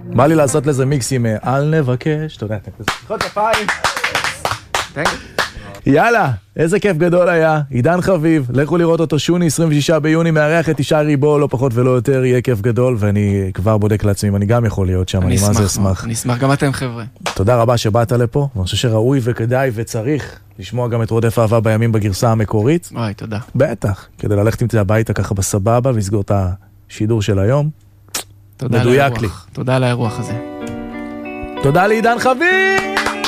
בא לי לעשות לזה מיקסים, אל נבקש, תודה, חוד כפיים. יאללה, איזה כיף גדול היה, עידן חביב, לכו לראות אותו שוני, 26 ביוני, מארח את אישה ריבו, לא פחות ולא יותר, יהיה כיף גדול, ואני כבר בודק לעצמי, אני גם יכול להיות שם, אני מה זה אשמח. אני אשמח, גם אתם חבר'ה. תודה רבה שבאת לפה, ואני חושב שראוי וכדאי וצריך לשמוע גם את רודף אהבה בימים בגרסה המקורית. וואי, תודה. בטח, כדי ללכת עם זה הביתה ככה בסבבה, ולסגור את השידור של היום. מדויק לי. תודה על האירוח הזה. תודה לעידן חביב!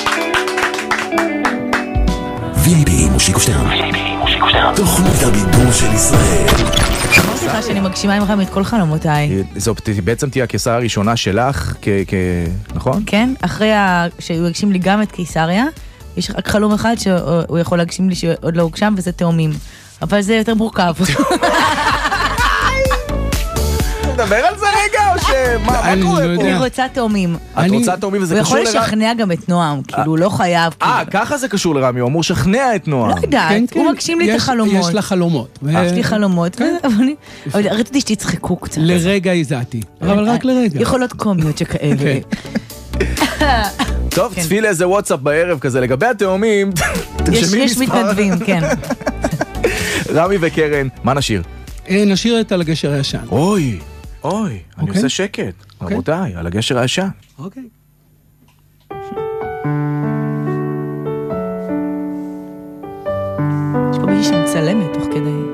VIP מושיקו שטרן. תוכנית הבידור של ישראל. אמרתי לך שאני מגשימה עמכם את כל חלומותיי. זו בעצם תהיה הקיסריה הראשונה שלך, נכון? כן, אחרי שהוא הגשים לי גם את קיסריה, יש רק חלום אחד שהוא יכול להגשים לי שעוד לא הוגשם, וזה תאומים. אבל זה יותר מורכב. נדבר על זה רגע, או מה קורה פה? אני רוצה תאומים. את רוצה תאומים וזה הוא קשור יכול לשכנע גם את נועם, כאילו הוא לא חייב. ככה זה קשור לרמי, הוא אמור לשכנע את נועם. לא יודעת, הוא מגשים לי את החלומות. יש לה חלומות. יש לי חלומות, אבל ראיתי שתצחקו קצת. לרגע הזעתי, אבל רק לרגע. יכולות קומיות שכאלה. טוב, צפי לאיזה וואטסאפ בערב כזה, לגבי התאומים, יש מתנדבים, כן. רמי וקרן, מה נשיר? נשיר את על הגשר הישן. אוי, אני עושה שקט. רבותיי, על הגשר הישן. אוקיי. יש פה מישהי שמצלמת תוך כדי.